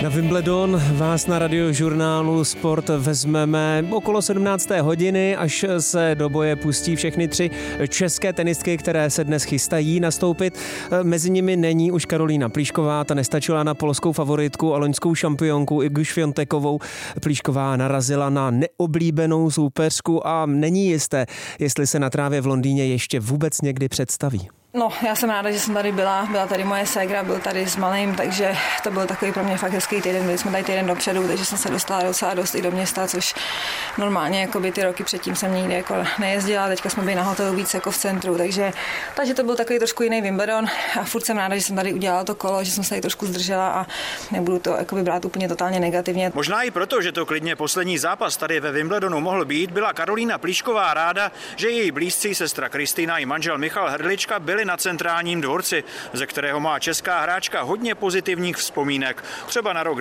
Na Wimbledon vás na Radiožurnálu Sport vezmeme okolo 17. hodiny, až se do boje pustí všechny 3 české tenistky, které se dnes chystají nastoupit. Mezi nimi není už Karolína Plíšková, ta nestačila na polskou favoritku a loňskou šampionku Igu Świątekovou. Plíšková narazila na neoblíbenou soupeřku a není jisté, jestli se na trávě v Londýně ještě vůbec někdy představí. No, já jsem ráda, že jsem tady byla tady moje ségra, byl tady s malým, takže to byl takový pro mě fakt hezký týden, byli jsme tady týden dopředu, takže jsem se dostala docela dost i do města, což normálně jakoby ty roky předtím jsem nikdy jako nejezdila, teďka jsme byli na hotelu víc jako v centru, takže to byl takový trošku jiný Wimbledon a furt jsem ráda, že jsem tady udělala to kolo, že jsem se tady trošku zdržela a nebudu to jakoby brát úplně totálně negativně. Možná i proto, že to klidně poslední zápas tady ve Wimbledonu mohl být, byla Karolína Plíšková ráda, že její blízcí sestra Kristýna i manžel Michal Hrdlička byli na Centrálním dvorci, ze kterého má česká hráčka hodně pozitivních vzpomínek. Třeba na rok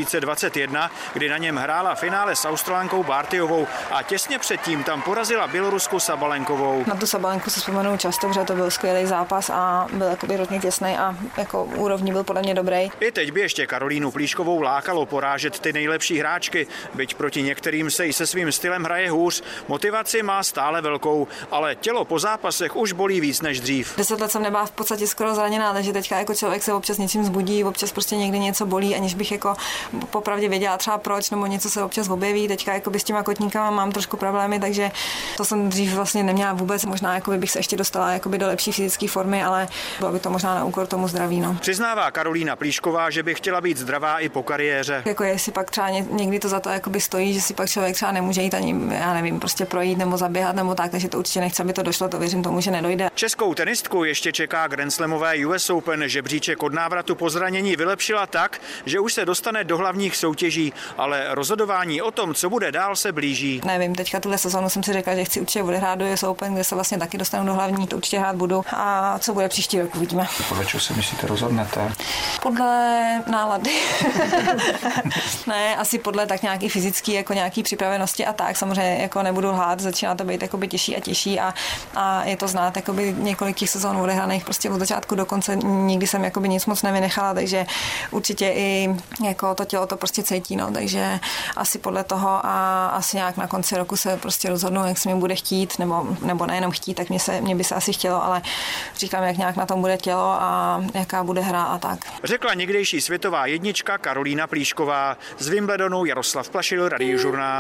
2021, kdy na něm hrála finále s Australankou Bartyovou a těsně předtím tam porazila Bělorusku Sabalenkovou. Na tu Sabalenku se vzpomenu často, protože to byl skvělý zápas a byl jakoby hodně těsný a jako úrovní byl podle mě dobrý. I teď by ještě Karolínu Plíškovou lákalo porážet ty nejlepší hráčky, byť proti některým se i se svým stylem hraje hůř. Motivaci má stále velkou, ale tělo po zápasech už bolí víc než dřív. 10 let jsem nebyla v podstatě skoro zraněná, takže teďka jako člověk se občas něčím zbudí, občas prostě někdy něco bolí, aniž bych jako popravdě věděla třeba proč, nebo něco se občas objeví. Teďka jako s těma kotníkama mám trošku problémy, takže to jsem dřív vlastně neměla vůbec. Možná jako bych se ještě dostala jako do lepší fyzické formy, ale bylo by to možná na úkor tomu zdraví. No. Přiznává Karolína Plíšková, že by chtěla být zdravá i po kariéře. Jako jestli pak třeba někdy to za to stojí, že si pak člověk třeba nemůže jít ani, já nevím, prostě projít nebo zaběhat nebo tak, takže to určitě nechce, aby to došlo, to věřím tomu, že nedojde. Českou tenistku ještě čeká Grand Slamové US Open, žebříček od návratu po zranění vylepšila tak, že už se dostane do hlavních soutěží, ale rozhodování o tom, co bude dál, se blíží. Nevím, teďka tuhle sezónu jsem si řekla, že chci určitě odehrát do US Open, kde se vlastně taky dostanu do hlavní, to určitě hrát budu a co bude příští rok, uvidíme. Podle čeho si myslíte, rozhodnete? Podle nálady. Ne, asi podle tak nějaký fyzický, jako nějaký připravenosti a tak. Samozřejmě jako nebudu lhát, začíná to být jakoby těžší a těžší a je to znát jakoby několik těch sezón odehraných prostě od začátku do konce. Nikdy jsem jakoby nic moc nevynechala, takže určitě i jako to tělo to prostě cítí, no, takže asi podle toho a asi nějak na konci roku se prostě rozhodnu, jak se mi bude chtít, nebo nejenom chtít, tak mě by se asi chtělo, ale říkám, jak nějak na tom bude tělo a jaká bude hra a tak. Řekla někdejší světová jednička Karolína Plíšková. Z Wimbledonu Jaroslav Plašil, Radiožurnál.